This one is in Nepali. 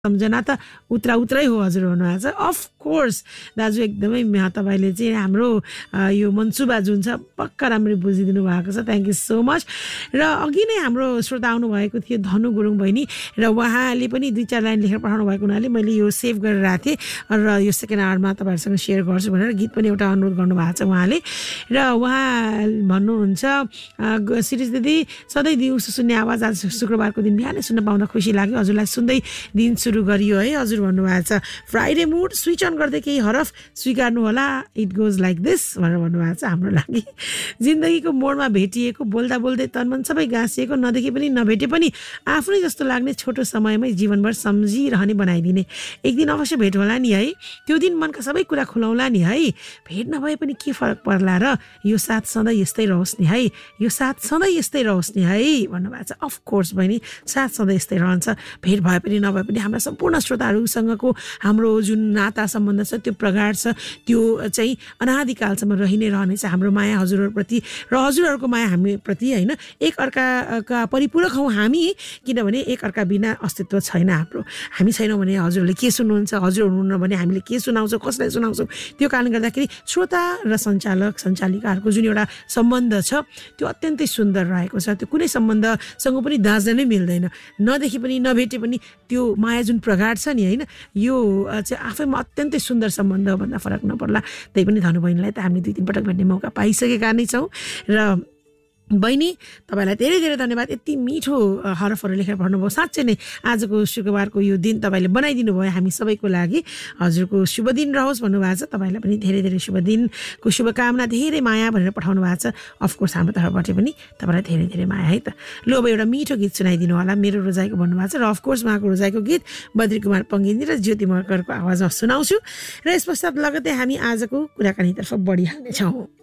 सम्झना त उत्रै हो हजुर भन्नुभएको छ। अफ कोर्स दाजु एकदमै तपाईँले चाहिँ हाम्रो यो मनसुबा जुन छ पक्का राम्ररी बुझिदिनु भएको छ। Thank you so much. र अघि नै हाम्रो श्रोता आउनुभएको थियो धनु गुरुङ बहिनी, र उहाँले पनि 2-4 लाइन लेखेर पठाउनु भएको हुनाले मैले यो सेभ गरेर राखेको थिएँ र यो सेकेन्ड आवरमा तपाईँहरूसँग सेयर गर्छु भनेर गीत पनि एउटा अनुरोध गर्नुभएको छ उहाँले। र उहाँ भन्नुहुन्छ शिरीष दिदी सधैँ दिउँसो सुन्ने आवाज आज शुक्रबारको दिन बिहानै सुन्न पाउँदा खुसी लाग्यो। हजुरलाई सुन्दै दिन सुरु गरियो है हजुर भन्नुभएको छ। फ्राइडे मुड स्विच अन गर्दै केही हरफ स्वीकार्नु होला, इट गोज लाइक दिस भनेर भन्नुभएको छ। हाम्रो लागि जिन्दगीको मोडमा भेटिएको, बोल्दा बोल्दै तनमन सबै गाँसिएको, नदेखे पनि नभेटे पनि आफ्नै जस्तो लाग्ने छोटो समयमै जीवनभर सम्झिरहने बनाइदिने। एक दिन अवश्य भेट होला नि है, त्यो दिन मनका सबै कुरा खुलाउला नि है। भेट नभए पनि के फरक पर्ला र, यो साथ सधैँ यस्तै रहोस् नि है, यो साथ सधैँ यस्तै रहोस् नि है भन्नुभएको छ। अफकोर्स बहिनी साथ सधैँ यस्तै रहन्छ, भेट भए पनि नभए पनि हाम्रा सम्पूर्ण श्रोताहरूसँगको हाम्रो जुन नाता सम्बन्ध छ त्यो प्रगाढ छ, त्यो चाहिँ अनादिकालसम्म रहि नै रहनेछ। हाम्रो माया हजुरहरूप्रति र हजुरहरूको माया हामीप्रति होइन, एक अर्काका परिपूरक हौँ हामी, किनभने एक अर्का बिना अस्तित्व छैन हाम्रो। हामी छैनौँ भने हजुरहरूले के सुन्नुहुन्छ, हजुर हुनुहुन्न भने हामीले के सुनाउँछौँ, कसलाई सुनाउँछौँ। त्यो कारणले गर्दाखेरि श्रोता र सञ्चालक सञ्चालिकाहरूको जुन एउटा सम्बन्ध छ त्यो अत्यन्तै सुन्दर रहेको छ। त्यो कुनै सम्बन्धसँग पनि दाँज्न नै मिल्दैन, नदेखि पनि नभेटे पनि त्यो माया जुन प्रगाढ छ नि होइन, यो चाहिँ आफैमा अत्यन्तै सुन्दर सम्बन्ध भन्दा फरक नपर्ला। त्यही पनि धनु बहिनीलाई त हामीले 2-3 पटक भेट्ने मौका पाइसकेका नै छौँ। र बहिनी तपाईँलाई धेरै धेरै धन्यवाद, यति मिठो हरफहरू लेखेर पढ्नुभयो। साँच्चै नै आजको शुक्रबारको यो दिन तपाईँले बनाइदिनु भयो हामी सबैको लागि। हजुरको शुभ दिन रहोस् भन्नुभएको छ। तपाईँलाई पनि धेरै धेरै शुभ दिनको शुभकामना, धेरै माया भनेर पठाउनु भएको छ। अफकोर्स हाम्रो तर्फबाट पनि तपाईँलाई धेरै धेरै माया है त। ल अब एउटा मिठो गीत सुनाइदिनु होला, मेरो रोजाइको भन्नुभएको छ। र अफकोर्स उहाँको रोजाइको गीत बद्री कुमार पङ्गिनी र ज्योति मगरको आवाजमा सुनाउँछु। र यस पश्चात लगतै हामी आजको कुराकानीतर्फ बढिहाल्नेछौँ।